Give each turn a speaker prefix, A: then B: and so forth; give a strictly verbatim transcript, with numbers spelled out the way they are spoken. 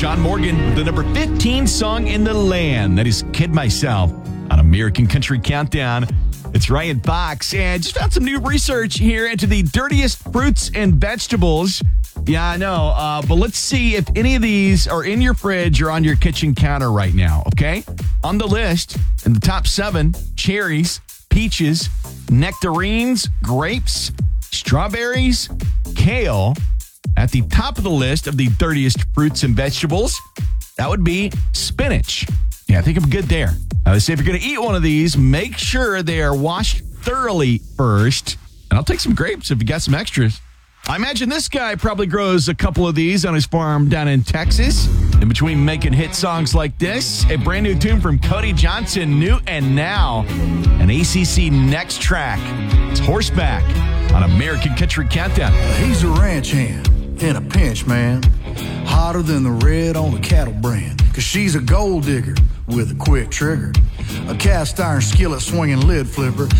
A: John Morgan with the number fifteen song in the land. That is Kid Myself on American Country Countdown. It's Ryan Fox, and just found some new research here into the dirtiest fruits and vegetables. Yeah, I know, uh, but let's see if any of these are in your fridge or on your kitchen counter right now, okay? On the list, in the top seven, cherries, peaches, nectarines, grapes, strawberries, kale. At the top of the list of the dirtiest fruits and vegetables, that would be spinach. Yeah, I think I'm good there. Uh, say if you're going to eat one of these, make sure they are washed thoroughly first. And I'll take some grapes if you got some extras. I imagine this guy probably grows a couple of these on his farm down in Texas. In between making hit songs like this, a brand new tune from Cody Johnson, New and Now, an A C C Next track. It's Horseback on American Country Countdown.
B: He's a ranch hand in a pinch, man. Hotter than the red on the cattle brand. Cause she's a gold digger with a quick trigger. A cast iron skillet swinging lid flipper.